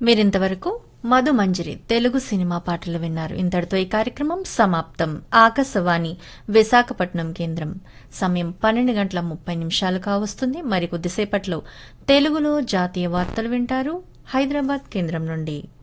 మీరింతవరకు మధుమంజరి తెలుగు సినిమా పాటలు విన్నారు. ఇంతటితో ఈ కార్యక్రమం సమాప్తం. ఆకాశవాణి విశాఖపట్నం కేంద్రం. సమయం 12:30 కావస్తుంది. మరి కొద్దిసేపట్లో తెలుగులో జాతీయ వార్తలు వింటారు హైదరాబాద్ కేంద్రం నుండి.